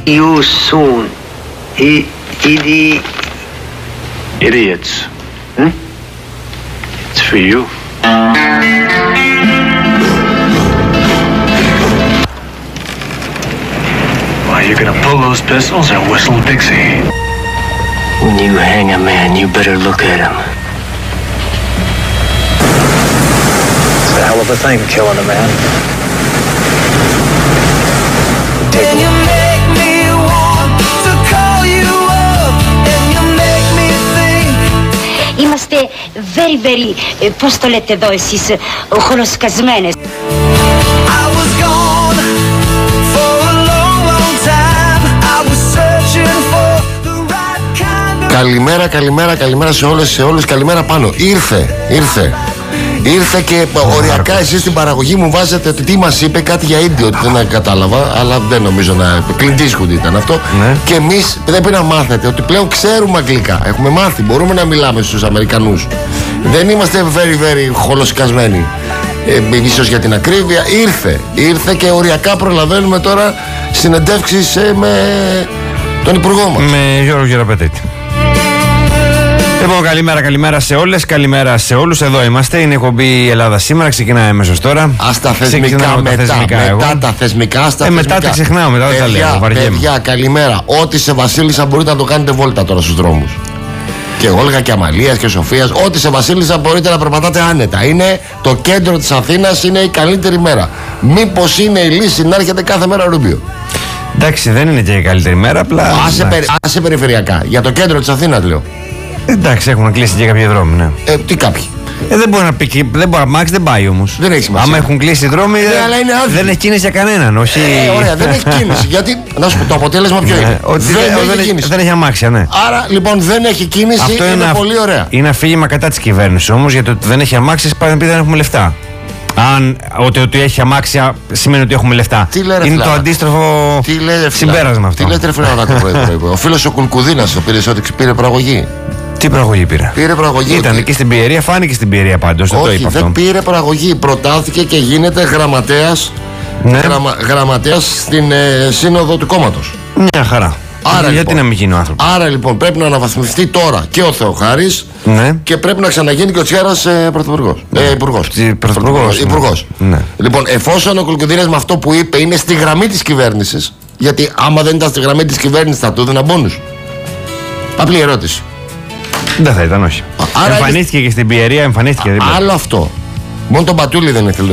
you soon. Idiots. It's for you. Well, you gonna pull those pistols or whistle Dixie? When you hang a man, you better look at him. It's a hell of a thing, killing a man. And you make me want to call you up, and you make me think. Είμαστε very, πώς το λέτε εδώ εσείς, χολοσκασμένες. I was gone for a long time. I was searching for the right kind of... Καλημέρα σε όλους, καλημέρα πάνω. Ήρθε και οριακά εσείς στην παραγωγή μου βάζετε τι μας είπε, κάτι για ίδιο, δεν κατάλαβα, αλλά δεν νομίζω να... Clint Eastwood ήταν αυτό. Ναι. Και εμείς πρέπει να μάθετε ότι πλέον ξέρουμε αγγλικά. Έχουμε μάθει, μπορούμε να μιλάμε στους Αμερικανούς. Δεν είμαστε very χολοσκασμένοι. Ίσως για την ακρίβεια. Ήρθε και οριακά προλαβαίνουμε τώρα συνεντεύξεις με τον Υπουργό μας. Με Γιώργο Γεραπετρίτη. Λοιπόν, καλημέρα σε όλες, καλημέρα σε όλους. Εδώ είμαστε, είναι η εκπομπή Ελλάδα Σήμερα. Ξεκινάει αμέσως τώρα. Ας τα θεσμικά μετά τα θεσμικά. Μετά τα ξεχνάω, μετά δεν τα λέω. Παιδιά, καλημέρα. Ό,τι σε Βασίλισσα μπορείτε να το κάνετε βόλτα τώρα στους δρόμους. Και Όλγα και Αμαλίας και Σοφίας. Ό,τι σε Βασίλισσα μπορείτε να περπατάτε άνετα. Είναι το κέντρο της Αθήνας, είναι η καλύτερη μέρα. Μήπως είναι η λύση να έρχεται κάθε μέρα Ρούμπιο? Εντάξει, δεν είναι και η καλύτερη μέρα, απλά. Άσε περιφερειακά. Για το κέντρο της Αθήνας λέω. Εντάξει, έχουν κλείσει και κάποιοι δρόμοι, ναι. Τι κάποιοι? Δεν μπορεί να πει, αμάξι δεν πάει όμως. Δεν έχει σημασία. Άμα έχουν κλείσει δρόμοι, δεν έχει κίνηση για κανέναν. Όχι... Ωραία, δεν έχει κίνηση. Γιατί, να σου πω, το αποτέλεσμα ποιο είναι? Δεν έχει αμάξια, ναι. Άρα λοιπόν δεν έχει κίνηση. Αυτό είναι πολύ ωραία. Είναι αφήγημα κατά της κυβέρνησης όμως, γιατί ότι δεν έχει αμάξια πάει να πει δεν έχουμε λεφτά. Αν ότι έχει αμάξια σημαίνει ότι έχουμε λεφτά. Είναι το αντίστροφο συμπέρασμα αυτό. Τι λέτε, ρε φίλε, ο φίλος ο Κουλκουδίνας πήρε προαγωγή. Τι προαγωγή πήρε? Πήρε προαγωγή. Ήταν εκεί στην Πιερία, φάνηκε στην Πιερία πάντως. Όχι, δεν πήρε προαγωγή. Προτάθηκε και γίνεται γραμματέας. Ναι. Γραμματέας στην σύνοδο του κόμματος. Μια χαρά. Άρα, γιατί λοιπόν, να μην γίνει ο άνθρωπος? Άρα λοιπόν πρέπει να αναβαθμιστεί τώρα και ο Θεοχάρης, ναι, και πρέπει να ξαναγίνει και ο Τσιάρας πρωθυπουργός. Υπουργός. Ναι. Λοιπόν, εφόσον ο Κουλκουδίνας με αυτό που είπε είναι στη γραμμή της κυβέρνησης, γιατί άμα δεν ήταν στη γραμμή της κυβέρνησης θα του έδινε μπόνους. Απλή ερώτηση. Δεν θα ήταν, όχι. Άρα εμφανίστηκε και στην Πιερία, εμφανίστηκε. Άλλο αυτό. Μόνο τον Πατούλη δεν ήθελε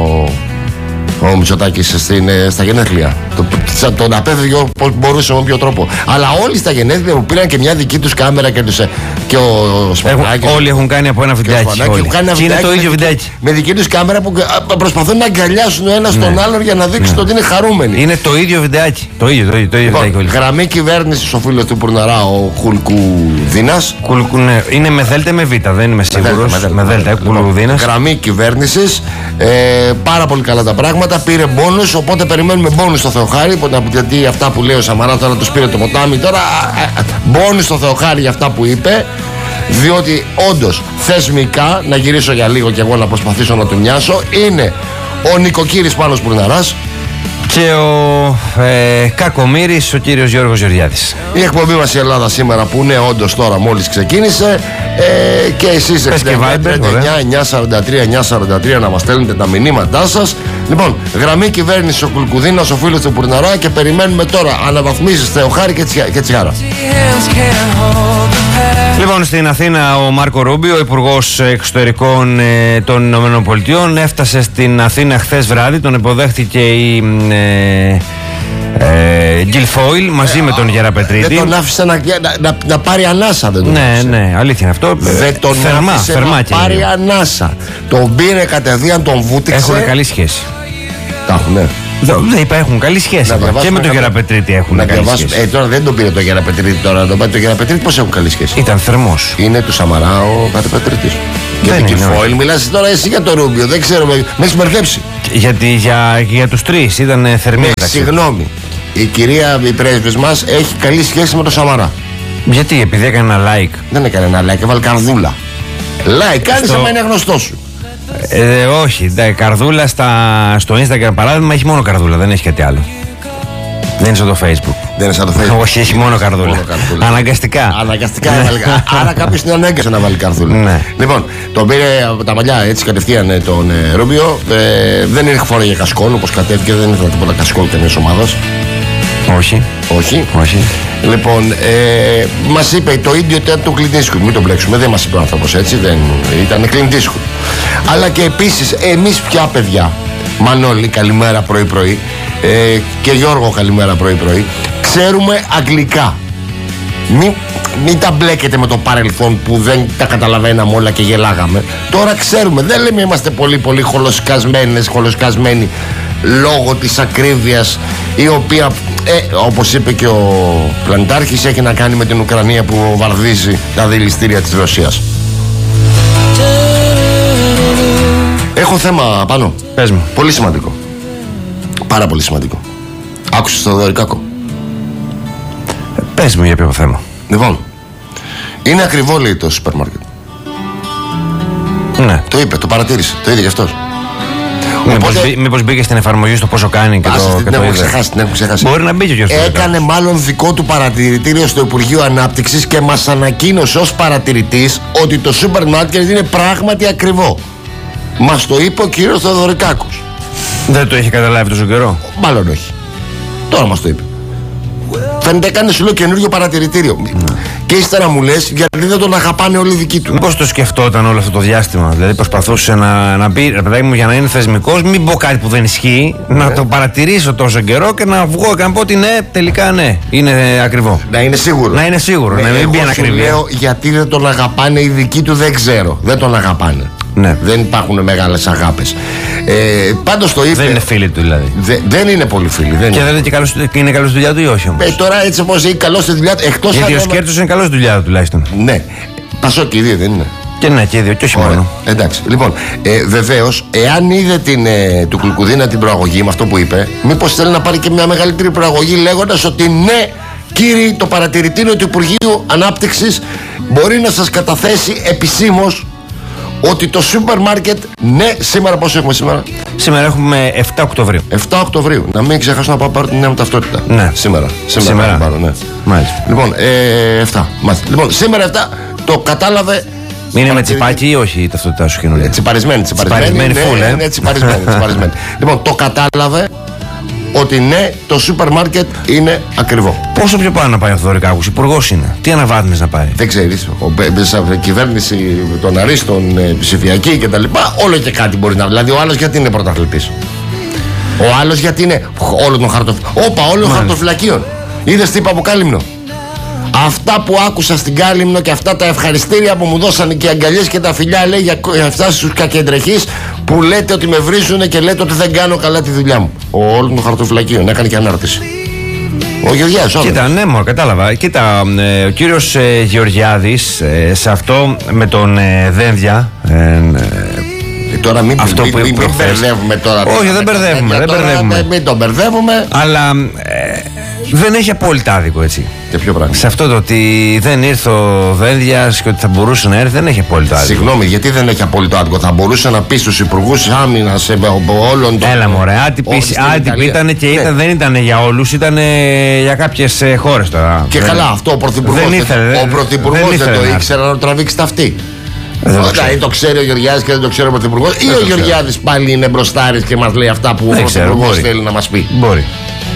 ο Μητσοτάκης στα γενέθλια. Τον απέφευγε όπως μπορούσε με όποιο τρόπο. Αλλά όλοι στα γενέθλια που πήραν και μια δική τους κάμερα και ο Σπανάκης. Όλοι έχουν κάνει από ένα βιντεάκι. Και είναι το ίδιο βιντεάκι. Με δική τους κάμερα που προσπαθούν να αγκαλιάσουν ο ένας τον άλλον για να δείξουν ότι είναι χαρούμενοι. Είναι το ίδιο βιντεάκι. Το ίδιο βιντεάκι. Γραμμή κυβέρνηση ο φίλος του Πουρναρά, ο Κουλκουδίνας. Είναι με δέλτα με β, δεν είμαι σίγουρος. Με δέλτα, Κουλκουδίνας. Γραμμή κυβέρνηση. Πάρα πολύ καλά τα πράγματα. Πήρε μπόνους, οπότε περιμένουμε μπόνους στο Θεοχάρη. Γιατί αυτά που λέει ο Σαμαράς τώρα τους πήρε το ποτάμι. Τώρα μπόνους στο Θεοχάρη για αυτά που είπε. Διότι όντως θεσμικά, να γυρίσω για λίγο και εγώ να προσπαθήσω να του μοιάσω, είναι ο νοικοκύρης Πάνος Πουρναράς και ο κακομοίρης ο κύριος Γιώργος Γεωργιάδης. Η εκπομπή μας η Ελλάδα Σήμερα που είναι όντως τώρα μόλις ξεκίνησε, και εσείς 943 να μας στέλνετε τα μηνύματά σας. Λοιπόν, γραμμή κυβέρνηση ο Κουλκουδίνας, ο φίλος του Πουρναρά, και περιμένουμε τώρα αναβαθμίσεις Θεοχάρη και Τσιάρα. Λοιπόν, στην Αθήνα ο Μάρκο Ρούμπιο, υπουργός εξωτερικών των ΗΠΑ, έφτασε στην Αθήνα χθες βράδυ. Τον υποδέχτηκε η Γκιλφόιλ μαζί με τον Γεραπετρίτη. Δεν τον άφησε να πάρει ανάσα, δεν τον άφησε. Ναι, αλήθεια είναι αυτό. Δεν τον άφησε να πάρει ανάσα. Τον πήρε κατευθείαν, τον βούτυξε. Έχουν καλή σχέση. Τα έχουν, δεν είπα, έχουν καλή σχέση. Και με τον Γεραπετρίτη έχουν καλή σχέση. Τώρα δεν τον πήρε τον Γεραπετρίτη, τώρα να τον πάρει τον Γεραπετρίτη, πώς έχουν καλή σχέση? Ήταν θερμός. Είναι του Σαμαρά ο Γεραπετρίτης. Για την Γκιλφόιλ μιλάς τώρα εσύ για το Ρούμπιο, δεν ξέρω, με έχεις μπερδέψει. Γιατί για τους τρεις ήταν θερμή. Συγγνώμη, η κυρία η πρέσβης μας έχει καλή σχέση με τον Σαμαρά. Γιατί, επειδή έκανε ένα like? Δεν έκανε ένα like, έβαλε καρδούλα. Like, κάνεις άμα είναι γνωστό σου. Όχι, καρδούλα στο Instagram παράδειγμα έχει μόνο καρδούλα, δεν έχει κάτι άλλο. Δεν είναι σαν το Facebook. Δεν είναι σαν το Facebook. Όχι, έχει μόνο καρδούλα. Αναγκαστικά. Άρα κάποιος την ανάγκασε να βάλει καρδούλα. Ναι. Λοιπόν, τον πήρε από τα μαλλιά έτσι κατευθείαν τον Ρούμπιο. Δεν είναι φόρο για κασκόλ όπως κατέβηκε, δεν ήθελα τίποτα κασκόλ καμίας ομάδας. Όχι. Λοιπόν, μας είπε το ίδιο ήταν το Clint Eastwood. Μην τον μπλέξουμε, δεν μας είπε ο άνθρωπος έτσι. Δεν ήταν Clint Eastwood. Αλλά και επίσης εμείς πια παιδιά, Μανώλη, καλημέρα πρωί-πρωί, και Γιώργο, καλημέρα πρωί-πρωί, ξέρουμε αγγλικά. Μην τα μπλέκετε με το παρελθόν που δεν τα καταλαβαίναμε όλα και γελάγαμε. Τώρα ξέρουμε, δεν λέμε είμαστε πολύ χολοσκασμένοι λόγω της ακρίβειας, η οποία όπως είπε και ο Πλανητάρχης, έχει να κάνει με την Ουκρανία που βαρδίζει τα δηληστήρια της Ρωσίας. Έχω θέμα πάνω. Πες μου. Πολύ σημαντικό. Πάρα πολύ σημαντικό. Άκουσες το Δωρικάκο? Πες μου για ποιο θέμα. Λοιπόν, είναι ακριβό, λέει, το σούπερ μάρκετ. Ναι. Το είπε, το παρατήρησε, το είδε γι' αυτός. Μήπως μπήκε στην εφαρμογή στο πόσο κάνει και την έχω ξεχάσει. Μπορεί να μπήκε και έκανε μάλλον δικό του παρατηρητήριο στο Υπουργείο Ανάπτυξης και μας ανακοίνωσε ως παρατηρητής ότι το σούπερ μάρκετ είναι πράγματι ακριβό. Μας το είπε ο κύριος Θεοδωρικάκος. Δεν το είχε καταλάβει τόσο καιρό? Μάλλον όχι. Τώρα μας το είπε. Φαίνεται έκανε σου λέω καινούριο παρατηρητήριο. Και ύστερα μου λες γιατί δεν τον αγαπάνε όλοι οι δικοί του. Μήπως το σκεφτόταν όλο αυτό το διάστημα? Δηλαδή προσπαθούσε να πει, ρε παιδάκι μου, για να είναι θεσμικός, μην πω κάτι που δεν ισχύει, να το παρατηρήσω τόσο καιρό και να βγω και να πω ότι ναι, τελικά ναι, είναι ακριβό. Να είναι σίγουρο. Να είναι σίγουρο, να μην μπει ανακριβία. Λέω γιατί δεν τον αγαπάνε οι δικοί του, δεν ξέρω. Δεν τον αγαπάνε. Ναι. Δεν υπάρχουν μεγάλες αγάπες. Πάντως το είπε. Δεν είναι φίλοι του δηλαδή. Δεν είναι πολύ φίλοι. Δεν και είναι. δεν είναι καλός στη δουλειά του ή όχι όμως? Τώρα έτσι όπως είναι καλός στη δουλειά του. Γιατί ο Σκέρτσος είναι καλός στη δουλειά του τουλάχιστον. Ναι. Πασό και οι δύο δεν είναι? Και ναι, και οι δύο, και όχι μόνο. Εντάξει. Λοιπόν, βεβαίως, εάν είδε του Κλουκουδίνα την προαγωγή με αυτό που είπε, μήπως θέλει να πάρει και μια μεγαλύτερη προαγωγή λέγοντας ότι ναι, κύριοι, το παρατηρητήριο του Υπουργείου Ανάπτυξης μπορεί να σας καταθέσει επισήμως ότι το σούπερ μάρκετ, ναι, σήμερα πόσο έχουμε σήμερα? Σήμερα έχουμε 7 Οκτωβρίου. 7 Οκτωβρίου. Να μην ξεχάσω να πάω πάρω την νέα μου ταυτότητα. Ναι. Σήμερα. Σήμερα. Πάρω, ναι. Μάλιστα. Λοιπόν, 7. Μάλιστα. Λοιπόν, σήμερα 7 το κατάλαβε. Είναι με τσιπάκι ή όχι η ταυτότητά σου καινούργια? Τσιπαρισμένη. Τσιπαρισμένη φουλ, ναι, τσιπαρισμένη. Λοιπόν, το κατάλαβε ότι ναι, το σούπερ μάρκετ είναι ακριβό. Πόσο πιο πάνω να πάει ο Θεοδωρικάκος? Υπουργός είναι. Τι αναβάθμιση να πάρει? Δεν ξέρεις. Κυβέρνηση των αρίστων, ψηφιακή κτλ. Όλο και κάτι μπορεί να. Δηλαδή, ο άλλος γιατί είναι πρωταθλητής? Ο άλλος γιατί είναι όλο τον όλων χαρτοφυλακίων. Είδες τι είπα από Κάλυμνο? Αυτά που άκουσα στην Κάλυμνο και αυτά τα ευχαριστήρια που μου δώσανε και οι αγκαλιές και τα φιλιά, λέει, για αυτά στους κακεντρεχείς που λέτε ότι με βρίζουνε και λέτε ότι δεν κάνω καλά τη δουλειά μου. Όλων των χαρτοφυλακίων έκανε και ανάρτηση. Ο Γεωργιάδης. Κοίτα, ναι, μωρέ, κατάλαβα. Κοίτα, ο κύριος Γεωργιάδης σε αυτό με τον Δένδια. Τώρα μην μπερδεύουμε τώρα. Όχι, δεν μπερδεύουμε. Μην τον μπερδεύουμε. Αλλά δεν έχει απόλυτα άδικο, έτσι. Και ποιο πράγμα? Σε αυτό το ότι δεν ήρθε ο Δένδιας και ότι θα μπορούσε να έρθει, δεν έχει απόλυτα άδικο. Συγγνώμη, γιατί δεν έχει απόλυτα άδικο? Θα μπορούσε να πει στους υπουργούς άμυνας όλων των. Έλα μωρέ, άτυπη ήταν και δεν ήταν για όλους, ήταν για κάποιες χώρες τώρα. Και καλά, αυτό ο Πρωθυπουργός δεν το ήξερε να το τραβήξει τα αυτή. Ή το ξέρει ο Γεωργιάδης και δεν το ξέρει ο Πρωθυπουργός, ή ο Γεωργιάδης πάλι είναι μπροστάρης και μας λέει αυτά που ο Πρωθυπουργός θέλει να μας πει? Μπορεί.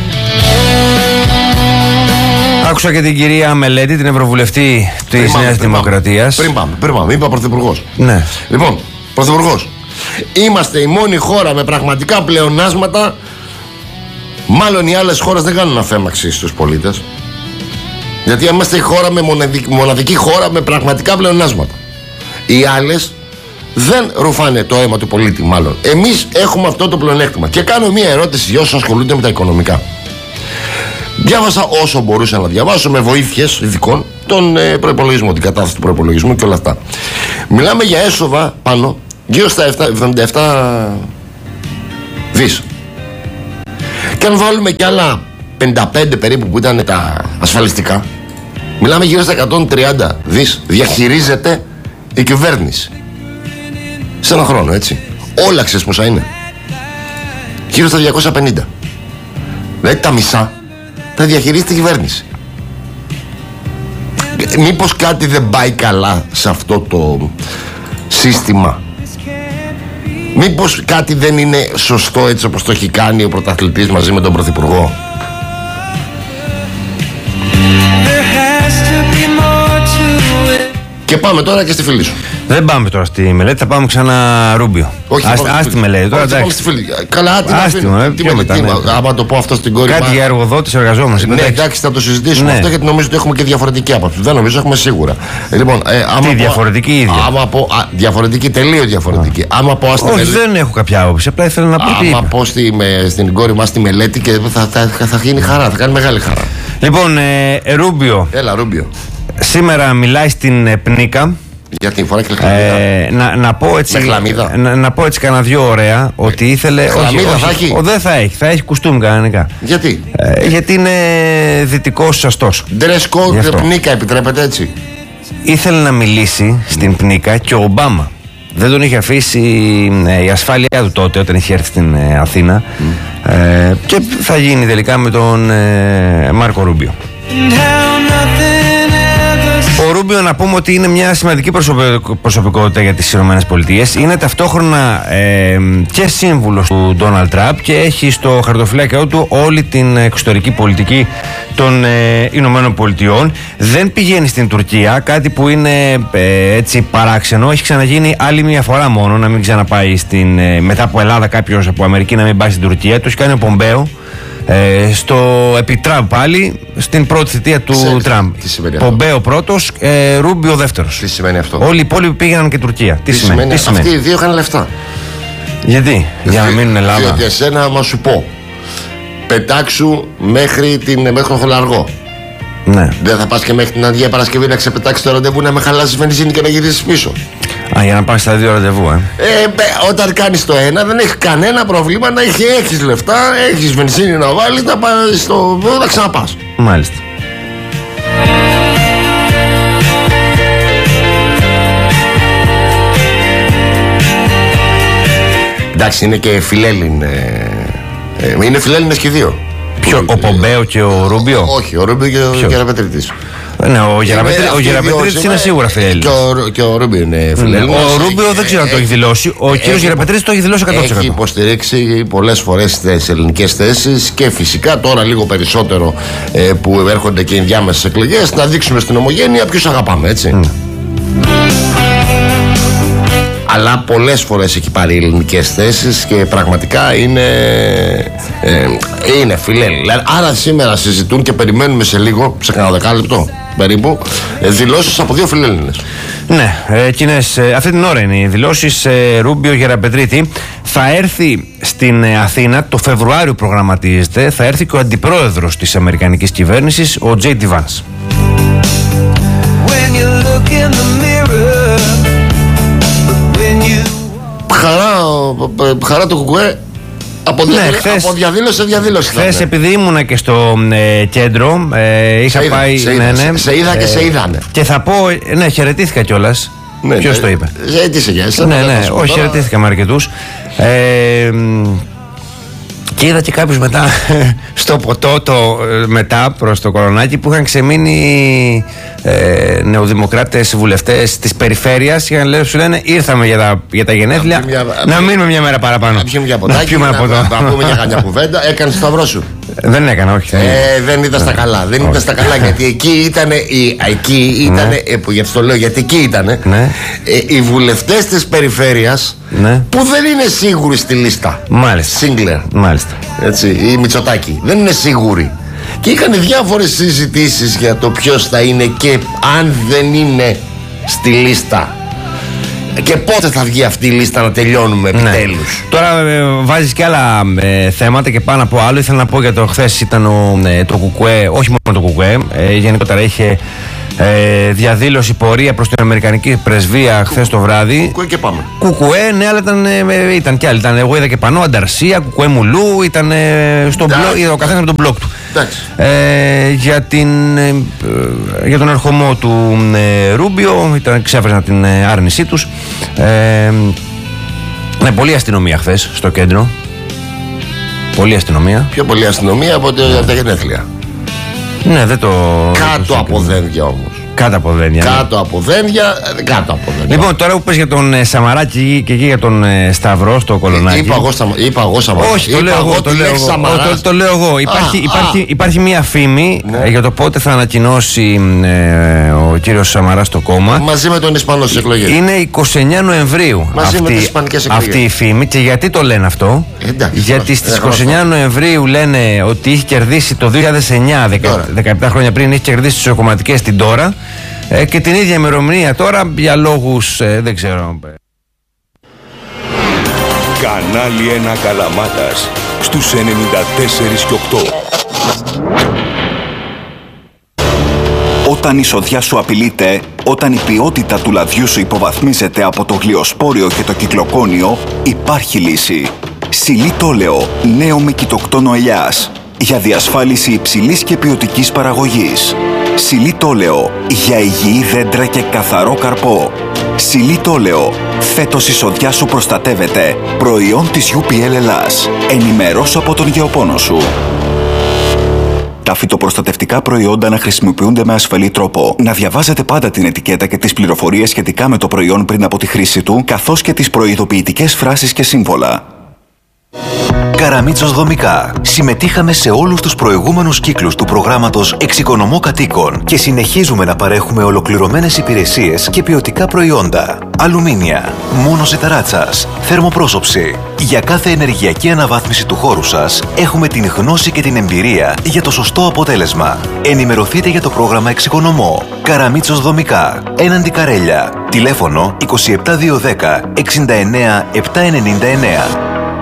Άκουσα και την κυρία Μελέτη, την Ευρωβουλευτή της Νέας Δημοκρατίας. Πριν πάμε, είπα Πρωθυπουργός. Ναι. Λοιπόν, Πρωθυπουργός, είμαστε η μόνη χώρα με πραγματικά πλεονάσματα. Μάλλον οι άλλες χώρες δεν κάνουν αφέμαξη στους πολίτες. Γιατί είμαστε η χώρα μοναδική χώρα με πραγματικά πλεονάσματα. Οι άλλες δεν ρουφάνε το αίμα του πολίτη, μάλλον. Εμείς έχουμε αυτό το πλεονέκτημα. Και κάνω μία ερώτηση για όσους ασχολούνται με τα οικονομικά. Διάβασα όσο μπορούσα να διαβάσω με βοήθειες ειδικών τον προϋπολογισμό, την κατάσταση του προϋπολογισμού και όλα αυτά. Μιλάμε για έσοδα πάνω γύρω στα 77 δις. Και αν βάλουμε κι άλλα 55 περίπου που ήταν τα ασφαλιστικά, μιλάμε γύρω στα 130 δις διαχειρίζεται η κυβέρνηση. Σε ένα χρόνο, έτσι. Όλα ξέρεις πόσα είναι? Γύρω στα 250. Δηλαδή τα μισά θα διαχειρίσει την κυβέρνηση. Μήπως κάτι δεν πάει καλά σε αυτό το σύστημα? Μήπως κάτι δεν είναι σωστό έτσι όπως το έχει κάνει ο πρωταθλητής μαζί με τον Πρωθυπουργό? Και πάμε τώρα και στη φίλη σου. Δεν πάμε τώρα στη μελέτη, θα πάμε ξανά Ρούμπιο. Όχι, άστη μελέτη τώρα, εντάξει. Καλά, τι μελέτη. Άμα το πω αυτό στην κόρη. Κάτι για εργοδότης, εργαζόμενος. Ναι, εντάξει, θα το συζητήσουμε αυτό, γιατί νομίζω ότι έχουμε και διαφορετική άποψη. Δεν νομίζω, έχουμε σίγουρα. Λοιπόν, τι διαφορετική ή ίδια? Διαφορετική, τελείως διαφορετική. Όχι, δεν έχω κάποια άποψη. Απλά ήθελα να πω. Άμα πω στην κόρη μας τη μελέτη και θα γίνει χαρά, θα κάνει μεγάλη χαρά. Λοιπόν, Ρούμπιο. Έλα, Ρούμπιο. Σήμερα μιλάει στην Πνίκα. Για την φορά και χλαμίδα. Να πω έτσι κανένα δυο ωραία. Ότι ήθελε. Χλαμίδα θα έχει? Δεν θα έχει, θα έχει κουστούμι κανονικά. Γιατί? Γιατί είναι δυτικός αστός. Dress code Πνίκα επιτρέπεται έτσι? Ήθελε να μιλήσει στην Πνίκα και ο Ομπάμα. Δεν τον είχε αφήσει η ασφάλεια του τότε όταν είχε έρθει στην Αθήνα. Και θα γίνει τελικά με τον Μάρκο Ρούμπιο. Ο Ρούμπιο, να πούμε ότι είναι μια σημαντική προσωπικότητα για τις ΗΠΑ. Είναι ταυτόχρονα και σύμβουλος του Ντόναλντ Τραμπ και έχει στο χαρτοφυλάκιό του όλη την εξωτερική πολιτική των ΗΠΑ. Δεν πηγαίνει στην Τουρκία, κάτι που είναι έτσι παράξενο. Έχει ξαναγίνει άλλη μια φορά μόνο να μην ξαναπάει μετά από Ελλάδα κάποιος από Αμερική να μην πάει στην Τουρκία. Το έχει κάνει ο Πομπέο. Στο επί Τραμπ πάλι, στην πρώτη θητεία του Τραμπ. Πομπέο πρώτος, Ρούμπιο δεύτερος. Τι σημαίνει αυτό? Όλοι οι υπόλοιποι πήγαιναν και Τουρκία. Τι σημαίνει? Αυτοί οι δύο είχαν λεφτά. Γιατί? Για να μείνουν Ελλάδα. Διότι εσένα μα σου πω, πετάξου μέχρι τον Χολαργό. Ναι. Δεν θα πας και μέχρι την Αγία Παρασκευή να ξεπετάξεις το ραντεβού, να με χαλάσεις βενζίνη και να γυρίσεις πίσω? Για να πας στα δύο ραντεβού, όταν κάνεις το ένα, δεν έχει κανένα πρόβλημα να έχεις λεφτά, έχεις βενζίνη να βάλεις, να πας στο να ξαναπάς. Μάλιστα. Εντάξει, είναι και φιλέλλην. Είναι φιλέλληνες και δύο. Ποιο, ο Πομπέο και ο Ρούμπιο? Όχι, ο Ρούμπιο και ο Γεραπετρίτης. Ναι, ο Γεραπετρίτης είναι σίγουρα φιλέλληνας. Και ο Ρούμπιο είναι φιλέλληνας. Ο Ρούμπιο δεν ξέρω αν το έχει δηλώσει. Ο κύριος Γεραπετρίτης το έχει δηλώσει 100%. Έχει υποστηρίξει πολλές φορές τις ελληνικές θέσεις και φυσικά τώρα λίγο περισσότερο που έρχονται και οι ενδιάμεσες εκλογές να δείξουμε στην ομογένεια ποιους αγαπάμε, έτσι. Αλλά πολλές φορές έχει πάρει ελληνικές θέσεις και πραγματικά είναι φιλέλληνοι. Άρα σήμερα συζητούν και περιμένουμε σε λίγο, σε κανένα δεκάλεπτο περίπου, δηλώσεις από δύο φιλέλληνες. Ναι, αυτή την ώρα είναι οι δηλώσεις. Ρούμπιο Γεραπετρίτη θα έρθει στην Αθήνα, το Φεβρουάριο προγραμματίζεται, θα έρθει και ο αντιπρόεδρος της αμερικανικής κυβέρνησης, ο J.D. Vance. Χαρά το κουκουέ. Από διαδήλωση σε διαδήλωση. Χθες, επειδή ήμουνα και στο κέντρο, είχα πάει. Σε είδα και σε είδανε. Και θα πω, ναι, χαιρετήθηκα κιόλας. Ποιος το είπε? Ζήτησε για εσένα. Ναι, όχι, χαιρετήθηκα με αρκετούς. Και είδα και κάποιους μετά στο ποτό μετά προς το Κορονάκι που είχαν ξεμείνει νεοδημοκράτες βουλευτές της περιφέρειας. Σου λένε ήρθαμε για τα γενέθλια να μείνουμε μια μέρα παραπάνω. Να πιούμε μια ποτάκι, να πούμε μια χανιά κουβέντα. Έκανες το σταυρό σου? Δεν έκανα, όχι. Δεν ήταν στα καλά. Δεν ήταν στα καλά γιατί εκεί ήταν. Γιατί το λέω, γιατί εκεί ήταν οι βουλευτές της περιφέρειας που δεν είναι σίγουροι στη λίστα. Μάλιστα. Σίγκλερ. Μάλιστα. Έτσι, ή Μητσοτάκη. Δεν είναι σίγουροι. Και είχαν διάφορες συζητήσεις για το ποιος θα είναι και αν δεν είναι στη λίστα. Και πότε θα βγει αυτή η λίστα να τελειώνουμε επιτέλους. Τώρα βάζεις και άλλα θέματα και πάνω από άλλο. Ήθελα να πω για το χθες ήταν το κουκουέ, όχι μόνο το κουκουέ, γενικότερα είχε διαδήλωση πορεία προς την Αμερικανική πρεσβεία χθες το βράδυ. Κουκουέ και πάμε. Κουκουέ, ναι, αλλά ήταν και άλλοι. Εγώ είδα και πανό, Ανταρσία, Κουκουέ Μουλού, ήταν στο μπλοκ, ο καθένας με τον μπλοκ του. Για τον ερχομό του Ρούμπιο, ξέφεραν την άρνησή τους. Πολλή αστυνομία χθες στο κέντρο. Πολλή αστυνομία. Πιο πολλή αστυνομία από τα γενέθλια. Ναι, δεν το. Κάτω από δένδια όμως. Κάτω από δένδια. Κάτω από δένδια. Λοιπόν, τώρα που πες για τον Σαμαράκη και εκεί για τον Σταυρό στο Κολονάκι. Είπα εγώ Σαμαράκη. Όχι, το λέω εγώ. Υπάρχει μία φήμη για το πότε θα ανακοινώσει ο κύριος Σαμαράς το κόμμα. Μαζί με τον Ισπανό στις εκλογές. Είναι 29 Νοεμβρίου μαζί με τις ισπανικές εκλογές. Αυτή η φήμη. Και γιατί το λένε αυτό? Εντάξει, γιατί στις 29 Νοεμβρίου λένε ότι είχε κερδίσει το 2009, 17 χρόνια πριν, είχε κερδίσει τις ισοκομματικές την τώρα. Και την ίδια ημερομηνία τώρα για λόγους δεν ξέρω. Κανάλι 1 Καλαμάτας στους 94 και 8. Όταν η σοδιά σου απειλείται, όταν η ποιότητα του λαδιού σου υποβαθμίζεται από το γλυοσπόριο και το κυκλοκόνιο, υπάρχει λύση. Σιλί Τόλεο, νέο με κοιτοκτόνο ελιάς, για διασφάλιση υψηλής και ποιοτικής παραγωγής. Σιλί Τόλεο, για υγιή δέντρα και καθαρό καρπό. Σιλί Τόλεο, φέτος η σοδιά σου προστατεύεται. Προϊόν της UPL Ελλάς. Ενημερώσου από τον γεωπόνο σου. Τα φυτοπροστατευτικά προϊόντα να χρησιμοποιούνται με ασφαλή τρόπο. Να διαβάζετε πάντα την ετικέτα και τις πληροφορίες σχετικά με το προϊόν πριν από τη χρήση του, καθώς και τις προειδοποιητικές φράσεις και σύμβολα. Καραμίτσος Δομικά. Συμμετείχαμε σε όλους τους προηγούμενους κύκλους του προγράμματος Εξοικονομώ Κατοίκων και συνεχίζουμε να παρέχουμε ολοκληρωμένες υπηρεσίες και ποιοτικά προϊόντα. Αλουμίνια, μόνωση ταράτσας, θερμοπρόσωψη. Για κάθε ενεργειακή αναβάθμιση του χώρου σας έχουμε την γνώση και την εμπειρία για το σωστό αποτέλεσμα. Ενημερωθείτε για το πρόγραμμα Εξοικονομώ. Καραμίτσος Δομικά. Έναντι Καρέλια. Τηλέφωνο 27210 69 799.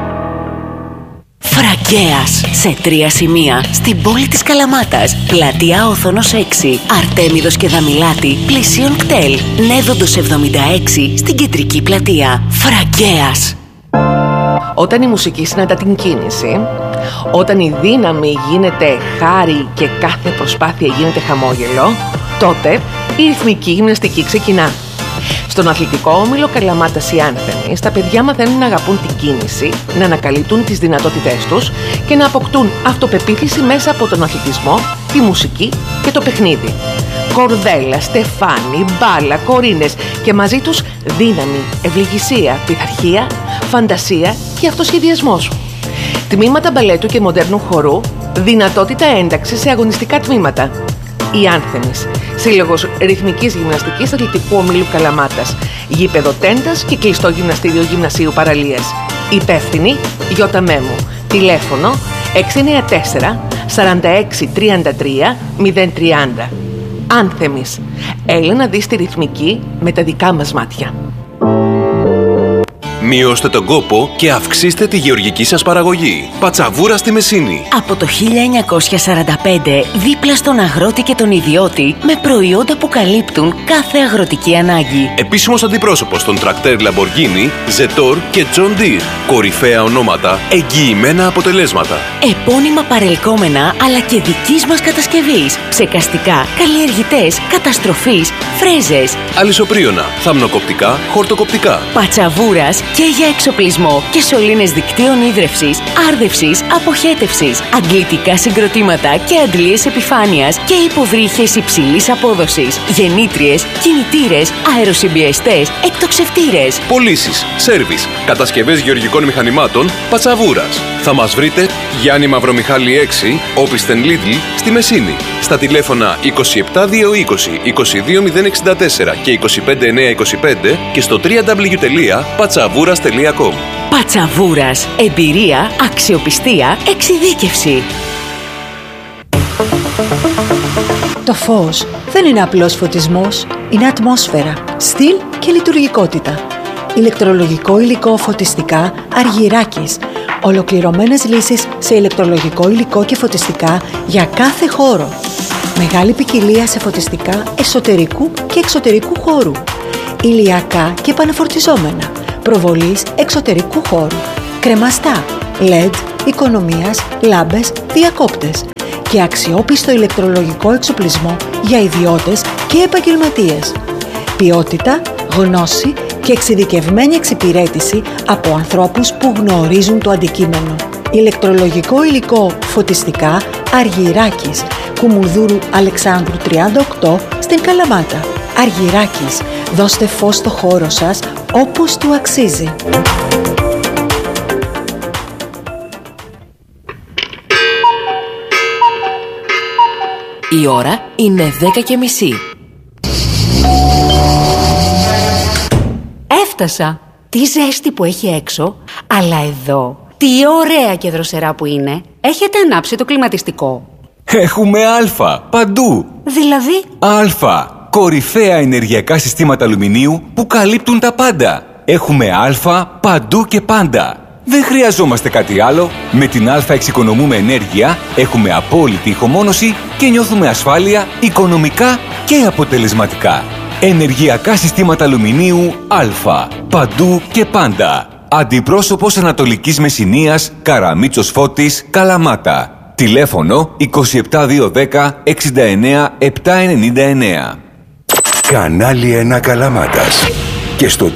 Φραγκέας, σε 3 σημεία, στην πόλη της Καλαμάτας. Πλατεία Όθωνος 6, Αρτέμιδος και Δαμιλάτη, πλησίον κτέλ. Νέδοντος 76, στην κεντρική πλατεία. Φραγκέας. Όταν η μουσική συναντά την κίνηση, όταν η δύναμη γίνεται χάρη και κάθε προσπάθεια γίνεται χαμόγελο, τότε η ρυθμική γυμναστική ξεκινά. Στον αθλητικό όμιλο Καλαμάτας οι Άνθεμοι, τα παιδιά μαθαίνουν να αγαπούν την κίνηση, να ανακαλύπτουν τις δυνατότητές τους και να αποκτούν αυτοπεποίθηση μέσα από τον αθλητισμό, τη μουσική και το παιχνίδι. Κορδέλα, στεφάνι, μπάλα, κορίνες και μαζί τους δύναμη, ευληγησία, πειθαρχία, φαντασία και αυτοσχεδιασμός. Τμήματα μπαλέτου και μοντέρνου χορού, δυνατότητα ένταξης σε αγωνιστικά τμήματα. Οι Άνθεμις, Σύλλογος Ρυθμικής Γυμναστικής Αθλητικού Ομίλου Καλαμάτας, γήπεδο τέντας και κλειστό γυμναστήριο Γυμνασίου Παραλίας. Υπεύθυνη Γιώτα Μέμου. Τηλέφωνο 694 46 33 030. Άνθεμις. Έλα να δεις τη ρυθμική με τα δικά μας μάτια. Μειώστε τον κόπο και αυξήστε τη γεωργική σας παραγωγή. Πατσαβούρα στη Μεσίνη. Από το 1945, δίπλα στον αγρότη και τον ιδιώτη, με προϊόντα που καλύπτουν κάθε αγροτική ανάγκη. Επίσημος αντιπρόσωπος των τρακτέρ Lamborghini, Zetor και John Deere. Κορυφαία ονόματα, εγγυημένα αποτελέσματα. Επώνυμα παρελκόμενα, αλλά και δικής μας κατασκευής. Ψεκαστικά, καλλιεργητές, καταστροφής, φρέζες. Αλυσοπρίωνα, θαμνοκοπτικά, χορτοκοπτικά. Πατσαβούρας και για εξοπλισμό και σωλήνες δικτύων ίδρευσης, άρδευσης, αποχέτευσης, αγγλιτικά συγκροτήματα και αντλίες επιφάνειας και υποβρύχες υψηλής απόδοσης, γεννήτριες, κινητήρες, αεροσυμπιεστές, εκτοξευτήρες. Πωλήσεις, σέρβις, κατασκευές γεωργικών μηχανημάτων, Πατσαβούρας. Θα μας βρείτε Γιάννη Μαυρομιχάλη 6, Όπισθεν Λίτλ, στη Μεσίνη. Στα τηλέφωνα 27220 22064 και 25925 και στο www.patsavouras.com. Πατσαβούρας. Εμπειρία, αξιοπιστία, εξειδίκευση. Το φως δεν είναι απλός φωτισμός, είναι ατμόσφαιρα, στυλ και λειτουργικότητα. Ηλεκτρολογικό υλικό φωτιστικά Αργυράκης. Ολοκληρωμένες λύσεις σε ηλεκτρολογικό υλικό και φωτιστικά για κάθε χώρο. Μεγάλη ποικιλία σε φωτιστικά εσωτερικού και εξωτερικού χώρου. Ηλιακά και επαναφορτιζόμενα. Προβολής εξωτερικού χώρου. Κρεμαστά, LED, οικονομίας, λάμπες, διακόπτες. Και αξιόπιστο ηλεκτρολογικό εξοπλισμό για ιδιώτες και επαγγελματίες. Ποιότητα, γνώση και εξειδικευμένη εξυπηρέτηση από ανθρώπους που γνωρίζουν το αντικείμενο. Ηλεκτρολογικό υλικό φωτιστικά Αργυράκης. Κουμουνδούρου Αλεξάνδρου 38 στην Καλαμάτα. Αργυράκης, δώστε φως στο χώρο σας όπως του αξίζει. Η ώρα είναι 10:30. Έφτασα. Τι ζέστη που έχει έξω, αλλά εδώ τι ωραία και δροσερά που είναι. Έχετε ανάψει το κλιματιστικό? Έχουμε Α παντού. Δηλαδή? Α, κορυφαία ενεργειακά συστήματα αλουμινίου που καλύπτουν τα πάντα. Έχουμε Α παντού και πάντα. Δεν χρειαζόμαστε κάτι άλλο. Με την Α εξοικονομούμε ενέργεια, έχουμε απόλυτη ηχομόνωση και νιώθουμε ασφάλεια οικονομικά και αποτελεσματικά. Ενεργειακά συστήματα αλουμινίου Α. Παντού και πάντα. Αντιπρόσωπος Ανατολικής Μεσσηνίας, Καραμίτσος Φώτης, Καλαμάτα. Τηλέφωνο 27210 69 799. Κανάλι 1 Καλαμάτας. Και στο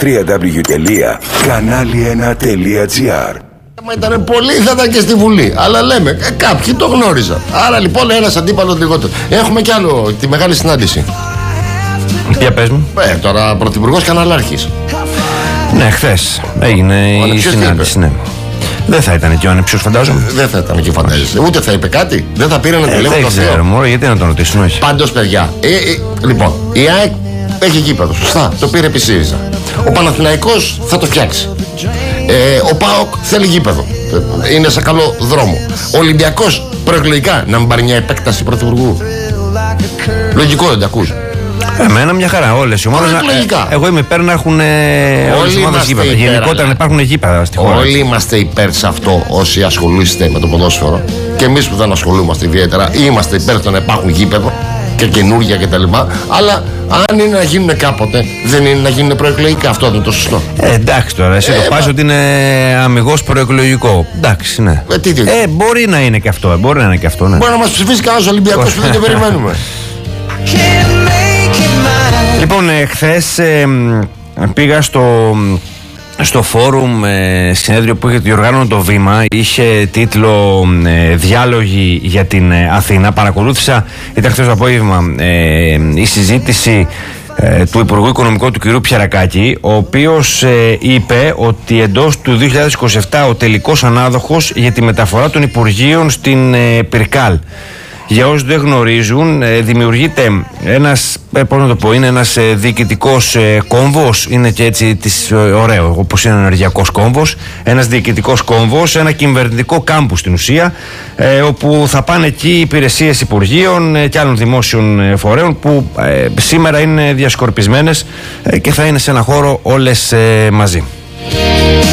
www.kanali1.gr. Μα ήταν πολύ, θα ήταν και στη Βουλή. Αλλά λέμε, κάποιοι το γνώριζαν. Άρα λοιπόν ένας αντίπαλος λιγότερο. Έχουμε κι άλλο, τη μεγάλη συνάντηση. Για πες μου. Τώρα πρωθυπουργός καναλάρχης. Ναι, χθες έγινε η συνάντηση. Ναι. Δεν θα ήταν και ο ανεψιός, φαντάζομαι. Δεν θα ήταν και φαντάζεσαι. Ούτε θα είπε κάτι. Δεν θα πήρε ένα τηλέφωνο. Δεν ξέρω, μωρό, γιατί να τον ρωτήσουν, όχι. Πάντως, παιδιά, λοιπόν, η ΑΕΚ έχει γήπεδο. Σωστά. Το πήρε επί ΣΥΡΙΖΑ. Ο Παναθηναϊκός θα το φτιάξει. Ο ΠΑΟΚ θέλει γήπεδο. Είναι σε καλό δρόμο. Ο Ολυμπιακός προεκλογικά να μην πάρει μια επέκταση πρωθυπουργού. Λογικό, δεν τα ακούς? Εμένα μια χαρά, όλες οι ομάδες. Εγώ είμαι υπέρ να έχουν όλες οι ομάδες γήπεδα. Γενικότερα να υπάρχουν γήπεδα στη χώρα. Όλοι είμαστε υπέρ σε αυτό, όσοι ασχολείστε με το ποδόσφαιρο. Και εμείς που δεν ασχολούμαστε ιδιαίτερα, είμαστε υπέρ το να υπάρχουν γήπεδο και καινούργια κτλ. Αλλά αν είναι να γίνουν κάποτε, δεν είναι να γίνουν προεκλογικά. Αυτό είναι το σωστό. Εντάξει τώρα, εσύ το πας ότι είναι αμιγώς προεκλογικό. Εντάξει, ναι. Μπορεί να είναι και αυτό. Μπορεί να είναι και αυτό, ναι. Μπορεί να μας ψηφίσει κανένας Ολυμπιακός που δεν το περιμένουμε. Λοιπόν, χθες πήγα στο φόρουμ συνέδριο που είχε διοργάνωνε το Βήμα. Είχε τίτλο «Διάλογοι για την Αθήνα». Παρακολούθησα, ήταν χθες το απόγευμα, η συζήτηση του Υπουργού Οικονομικού του κ. Πιερακάκη, ο οποίος είπε ότι εντός του 2027 ο τελικός ανάδοχος για τη μεταφορά των Υπουργείων στην Πυρκάλ. Για όσους δεν γνωρίζουν, δημιουργείται ένας, πώς να το πω, είναι ένας διοικητικός κόμβος, είναι και έτσι ωραίο, όπως είναι ο ενεργειακός κόμβος, ένας διοικητικός κόμβος, ένα κυβερνητικό κάμπους στην ουσία, όπου θα πάνε εκεί υπηρεσίες υπουργείων και άλλων δημόσιων φορέων που σήμερα είναι διασκορπισμένες και θα είναι σε ένα χώρο όλες μαζί.